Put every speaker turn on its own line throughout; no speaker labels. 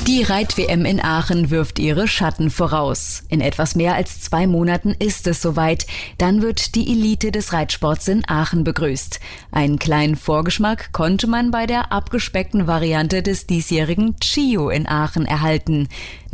Die Reit-WM in Aachen wirft ihre Schatten voraus. In etwas mehr als 2 Monaten ist es soweit. Dann wird die Elite des Reitsports in Aachen begrüßt. Einen kleinen Vorgeschmack konnte man bei der abgespeckten Variante des diesjährigen CHIO in Aachen erhalten.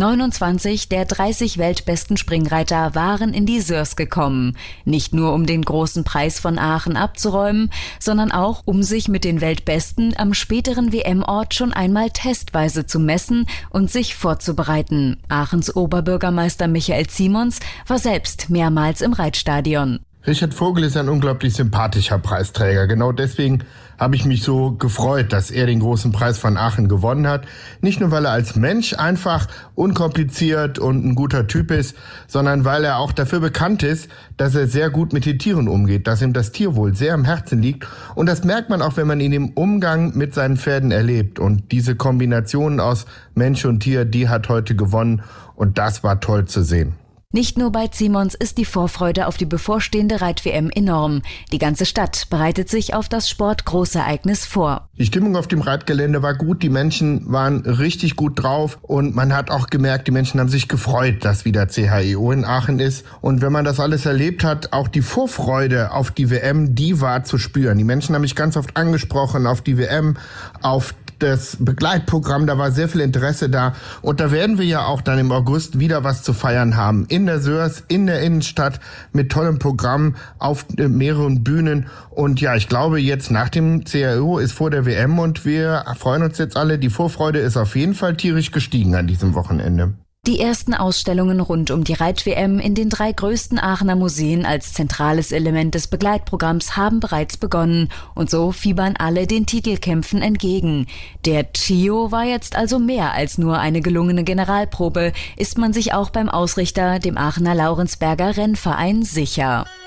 29 der 30 weltbesten Springreiter waren in die Sörs gekommen. Nicht nur um den großen Preis von Aachen abzuräumen, sondern auch um sich mit den Weltbesten am späteren WM-Ort schon einmal testweise zu messen und sich vorzubereiten. Aachens Oberbürgermeister Michael Simons war selbst mehrmals im Reitstadion.
Richard Vogel ist ein unglaublich sympathischer Preisträger. Genau deswegen habe ich mich so gefreut, dass er den großen Preis von Aachen gewonnen hat. Nicht nur, weil er als Mensch einfach unkompliziert und ein guter Typ ist, sondern weil er auch dafür bekannt ist, dass er sehr gut mit den Tieren umgeht, dass ihm das Tierwohl sehr am Herzen liegt. Und das merkt man auch, wenn man ihn im Umgang mit seinen Pferden erlebt. Und diese Kombination aus Mensch und Tier, die hat heute gewonnen. Und das war toll zu sehen.
Nicht nur bei Simons ist die Vorfreude auf die bevorstehende Reit-WM enorm. Die ganze Stadt bereitet sich auf das Sportgroßereignis vor.
Die Stimmung auf dem Reitgelände war gut, die Menschen waren richtig gut drauf und man hat auch gemerkt, die Menschen haben sich gefreut, dass wieder CHIO in Aachen ist. Und wenn man das alles erlebt hat, auch die Vorfreude auf die WM, die war zu spüren. Die Menschen haben mich ganz oft angesprochen auf die WM, auf das Begleitprogramm, da war sehr viel Interesse da und da werden wir ja auch dann im August wieder was zu feiern haben. In der Sörs, in der Innenstadt mit tollem Programm auf mehreren Bühnen und ja, ich glaube jetzt nach dem CHIO ist vor der WM und wir freuen uns jetzt alle. Die Vorfreude ist auf jeden Fall tierisch gestiegen an diesem Wochenende.
Die ersten Ausstellungen rund um die Reit-WM in den 3 größten Aachener Museen als zentrales Element des Begleitprogramms haben bereits begonnen und so fiebern alle den Titelkämpfen entgegen. Der CHIO war jetzt also mehr als nur eine gelungene Generalprobe, ist man sich auch beim Ausrichter, dem Aachener Laurensberger Rennverein, sicher.